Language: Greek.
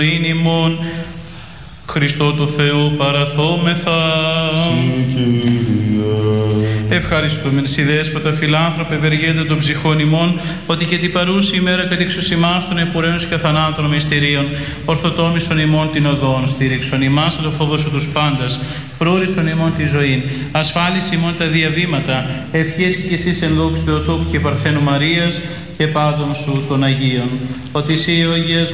είναι ημών, Χριστό του Θεού παραθόμεθα. Ευχαριστούμε σοι Δέσποτα φιλάνθρωπε, ευεργέτε των ψυχών ημών, ότι και την παρούση ημέρα κατήξους ημάς των επουραίων και θανάτων μυστηρίων, ορθοτόμησον ημών την οδόν, στήριξον ημάς το φόβο σου τους πάντας, προόρισον ημών τη ζωή, ασφάλιση ημών τα διαβήματα, ευχές και εσείς εν δόξου Θεοτόκου και Παρθένου Μαρίας και πάντων σου των Αγίων. Ότι εσύ ο Αγίας